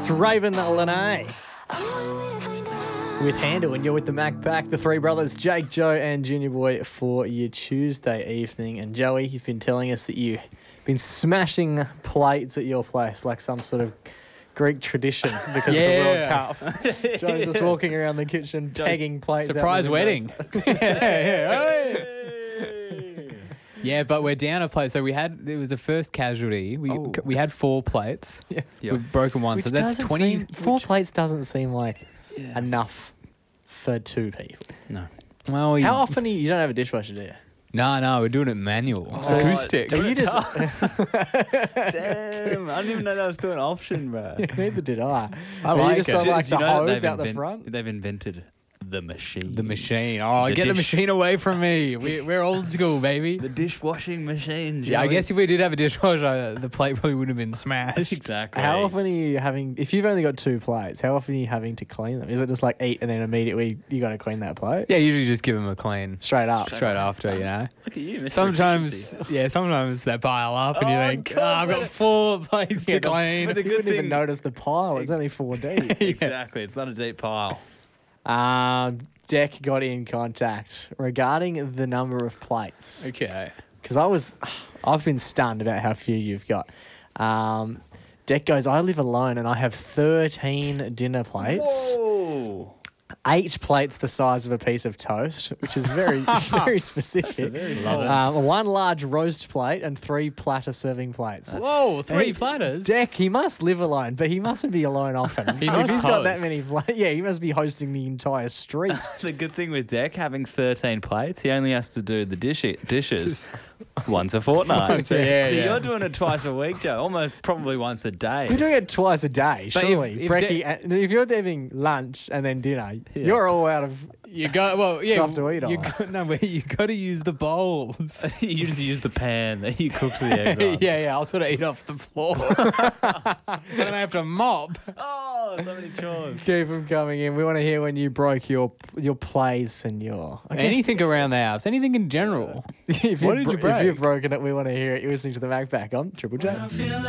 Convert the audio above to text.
It's Raven Lene with Handle, and you're with the Mac Pack, the three brothers, Jake, Joe, and Junior Boy for your Tuesday evening. And Joey, you've been telling us that you've been smashing plates at your place like some sort of Greek tradition because of the World Cup. Joe's just walking around the kitchen, pegging plates. Surprise wedding. Yeah, but we're down a plate. So it was the first casualty. We had 4 plates. Yes. Yep. We've broken one. Which so that's 20. 4 plates doesn't seem like enough for 2 people. No. Well, How often you don't have a dishwasher, do you? No, we're doing it manual. So acoustic. Do you just... Damn, I didn't even know that was still an option, bro. Neither did I. I like you just it. have, like Did you the know that hose out the front? They've invented the machine. The machine. Oh, The get the dish- machine away from me. We're old school, baby. The dishwashing machine. Yeah, I Joey. guess if we did have a dishwasher, the plate probably would have been smashed. Exactly. How often are you having... If you've only got 2 plates, how often are you having to clean them? Is it just like eat and then immediately you got to clean that plate? Yeah, usually just give them a clean. Straight up. Straight after, you know. Look at you, Mr. Sometimes Efficiency. they pile up and you Oh, think, God, I've got 4 plates to clean. but the You good wouldn't even thing- notice the pile. It's only 4 deep. Exactly. It's not a deep pile. Deck got in contact regarding the number of plates. Okay. Because I've been stunned about how few you've got. Deck goes, I live alone and I have 13 dinner plates. Whoa. 8 plates the size of a piece of toast, which is very, very specific. Love it. 1 large roast plate and 3 platter serving plates. Whoa, 3 Hey, platters? Deck, he must live alone, but he mustn't be alone often. He If must he's got that host. many plates, he must be hosting the entire street. The good thing with Deck having 13 plates, he only has to do the dishes once a fortnight. So, yeah, so yeah. you're doing it twice a week, Joe. Almost probably once a day. We're doing it twice a day, But surely. if Brekkie, if you're having lunch and then dinner, you're all out of... You got Stuff to eat on. you got to use the bowls. You just use the pan that you cooked the eggs on. yeah, I'll sort of eat off the floor. Then I have to mop. Oh, so many chores. Keep them coming in. We want to hear when you broke your place and your... I guess Anything around the house, anything in general. if What you've did you If you've break? broken it, we want to hear it. You're listening to the Macpack on Triple J.